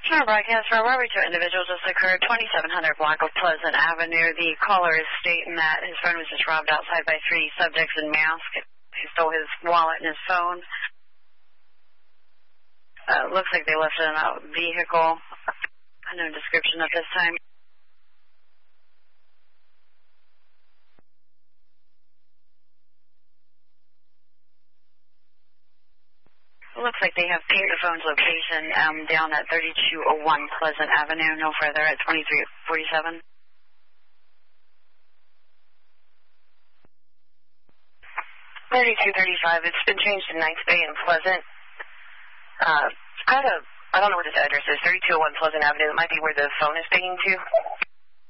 Sure, broadcast for a robbery to an individual just occurred 2700 block of Pleasant Avenue. The caller is stating that his friend was just robbed outside by 3 subjects in masks who stole his wallet and his phone. Looks like they left it in a vehicle. No description at this time. Looks like they have pinged the phone's location down at 3201 Pleasant Avenue, no further at 2347. 3235, it's been changed to Ninth Bay and Pleasant. I don't know what this address is, 3201 Pleasant Avenue. It might be where the phone is pinging to.